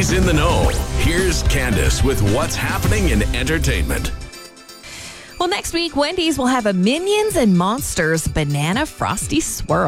Everybody's in the know. Here's Candace with what's happening in entertainment. Well, next week, Wendy's will have a Minions and Monsters Banana Frosty Swirl.